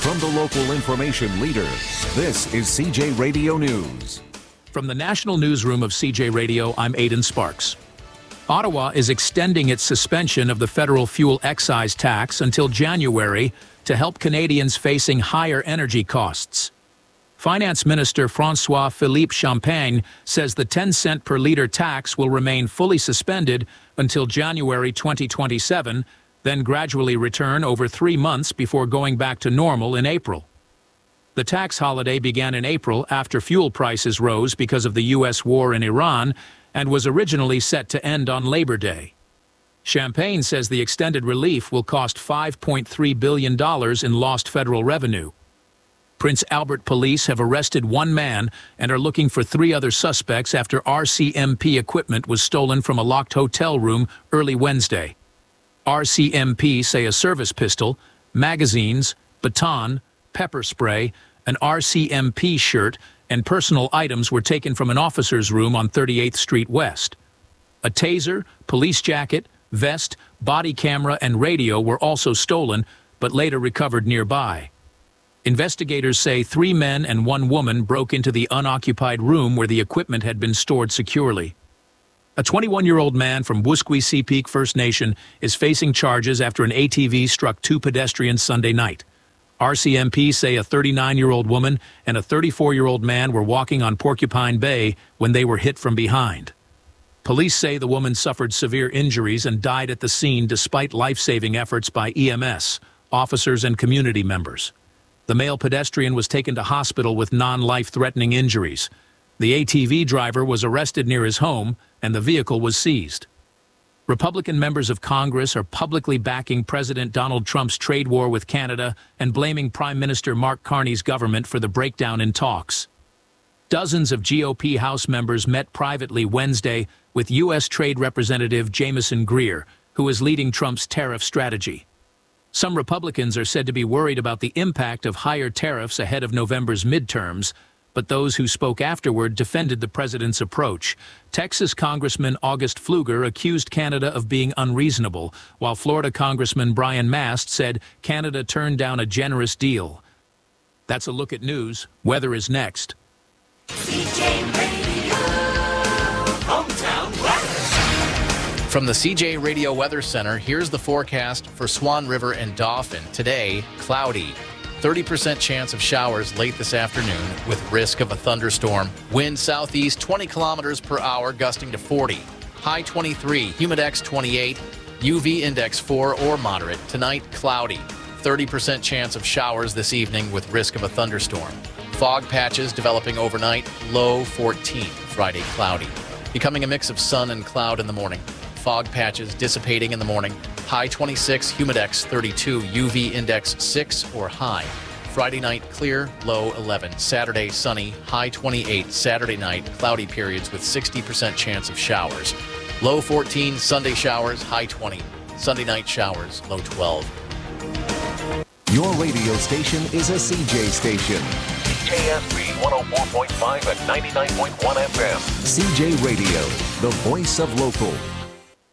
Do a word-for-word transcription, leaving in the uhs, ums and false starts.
From the local information leader, this is C J Radio News. From the national newsroom of C J Radio, I'm Aidan Sparks. Ottawa is extending its suspension of the federal fuel excise tax until January to help Canadians facing higher energy costs. Finance Minister François-Philippe Champagne says the ten cent per litre tax will remain fully suspended until January twenty twenty-seven, then gradually return over three months before going back to normal in April. The tax holiday began in April after fuel prices rose because of the U S war in Iran and was originally set to end on Labor Day. Champagne says the extended relief will cost five point three billion dollars in lost federal revenue. Prince Albert police have arrested one man and are looking for three other suspects after R C M P equipment was stolen from a locked hotel room early Wednesday. R C M P say a service pistol, magazines, baton, pepper spray, an R C M P shirt, and personal items were taken from an officer's room on thirty-eighth Street West. A taser, police jacket, vest, body camera, and radio were also stolen, but later recovered nearby. Investigators say three men and one woman broke into the unoccupied room where the equipment had been stored securely. A twenty-one-year-old man from Wuskwee-Seepeak First Nation is facing charges after an A T V struck two pedestrians Sunday night. R C M P say a thirty-nine-year-old woman and a thirty-four-year-old man were walking on Porcupine Bay when they were hit from behind. Police say the woman suffered severe injuries and died at the scene despite life-saving efforts by E M S, officers, and community members. The male pedestrian was taken to hospital with non-life-threatening injuries. The A T V driver was arrested near his home, and the vehicle was seized. Republican members of Congress are publicly backing President Donald Trump's trade war with Canada and blaming Prime Minister Mark Carney's government for the breakdown in talks. Dozens of G O P House members met privately Wednesday with U S Trade Representative Jamieson Greer, who is leading Trump's tariff strategy. Some Republicans are said to be worried about the impact of higher tariffs ahead of November's midterms, but those who spoke afterward defended the president's approach. Texas Congressman August Pfluger accused Canada of being unreasonable, while Florida Congressman Brian Mast said Canada turned down a generous deal. That's a look at news. Weather is next. C J Radio, hometown weather. From the C J Radio Weather Center, here's the forecast for Swan River and Dauphin. Today, cloudy. thirty percent chance of showers late this afternoon with risk of a thunderstorm. Wind southeast twenty kilometers per hour, gusting to forty. High twenty-three, humidex twenty-eight, U V index four or moderate. Tonight, cloudy. thirty percent chance of showers this evening with risk of a thunderstorm. Fog patches developing overnight, low fourteen. Friday, cloudy. Becoming a mix of sun and cloud in the morning. Fog patches dissipating in the morning. High twenty-six, humidex thirty-two, U V index six or high. Friday night, clear, low eleven. Saturday, sunny, high twenty-eight. Saturday night, cloudy periods with sixty percent chance of showers. Low fourteen, Sunday showers, high twenty. Sunday night showers, low twelve. Your radio station is a C J station. K S B one oh four point five and ninety-nine point one F M. C J Radio, the voice of local.